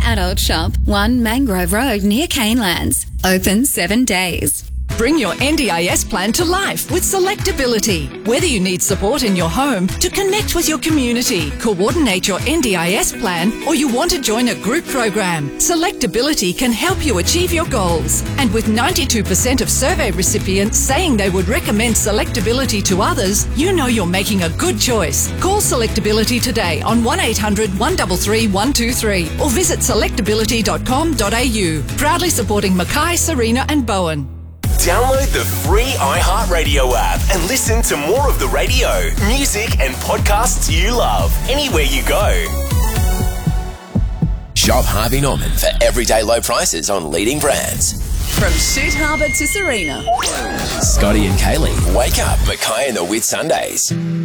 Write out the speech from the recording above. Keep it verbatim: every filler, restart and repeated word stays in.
adult shop, one Mangrove Road near Canelands. Open seven days. Bring your N D I S plan to life with Selectability. Whether you need support in your home, to connect with your community, coordinate your N D I S plan, or you want to join a group program, Selectability can help you achieve your goals. And with ninety-two percent of survey recipients saying they would recommend Selectability to others, you know you're making a good choice. Call Selectability today on one eight hundred, one three three, one two three or visit selectability dot com dot a u. Proudly supporting Mackay, Serena and Bowen. Download the free iHeartRadio app and listen to more of the radio, music and podcasts you love anywhere you go. Shop Harvey Norman for everyday low prices on leading brands. From Shute Harbour to Serena. Scotty and Kaylee, wake up Mackay and the Whit Sundays.